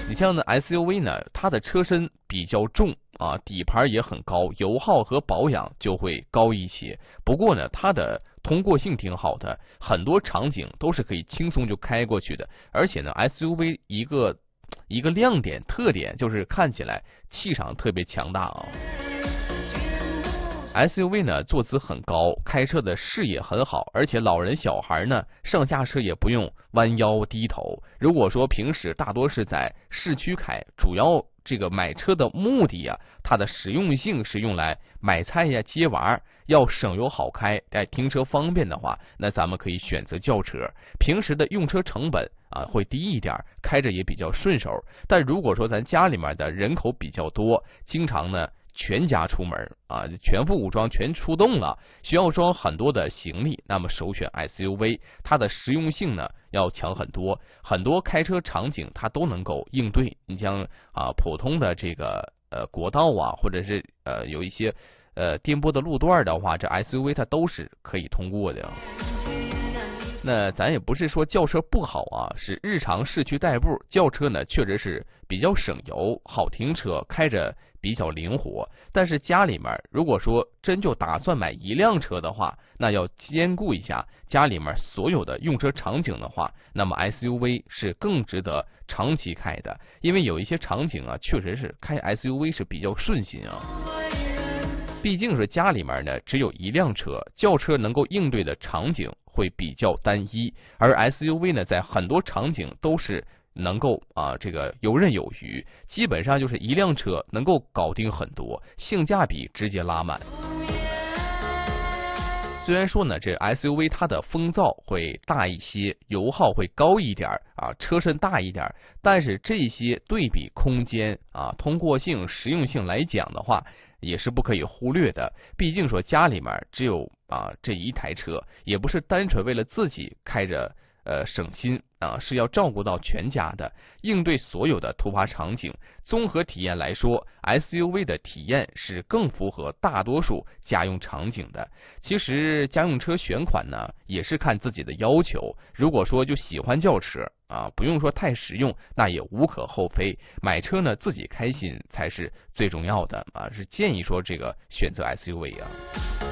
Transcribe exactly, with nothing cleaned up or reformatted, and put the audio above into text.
你像呢 S U V 呢，它的车身比较重啊，底盘也很高，油耗和保养就会高一些。不过呢，它的通过性挺好的，很多场景都是可以轻松就开过去的。而且呢 ，S U V 一个一个亮点特点就是看起来气场特别强大啊。S U V 呢坐姿很高，开车的视野很好，而且老人小孩呢上下车也不用弯腰低头。如果说平时大多是在市区开，主要这个买车的目的啊，它的实用性是用来买菜呀、接娃，要省油好开，哎，停车方便的话，那咱们可以选择轿车。平时的用车成本啊会低一点，开着也比较顺手。但如果说咱家里面的人口比较多，经常呢全家出门啊，全副武装全出动了，需要装很多的行李，那么首选 S U V， 它的实用性呢要强很多，很多开车场景它都能够应对。你像啊普通的这个呃国道啊，或者是呃有一些呃颠簸的路段的话，这 S U V 它都是可以通过的。那咱也不是说轿车不好啊，是日常市区代步，轿车呢确实是比较省油、好停车，开着比较灵活。但是家里面如果说真就打算买一辆车的话，那要兼顾一下家里面所有的用车场景的话，那么 S U V 是更值得长期开的，因为有一些场景啊，确实是开 S U V 是比较顺心啊。毕竟是家里面呢只有一辆车，轿车能够应对的场景会比较单一，而 S U V 呢在很多场景都是能够啊这个游刃有余，基本上就是一辆车能够搞定很多，性价比直接拉满。虽然说呢，这 S U V 它的风噪会大一些，油耗会高一点啊，车身大一点，但是这些对比空间啊、通过性、实用性来讲的话，也是不可以忽略的。毕竟说家里面只有啊这一台车，也不是单纯为了自己开着呃省心啊，是要照顾到全家的，应对所有的突发场景。综合体验来说 ，S U V 的体验是更符合大多数家用场景的。其实家用车选款呢，也是看自己的要求。如果说就喜欢轿车啊，不用说太实用，那也无可厚非。买车呢，自己开心才是最重要的啊，是建议说这个选择 S U V 啊。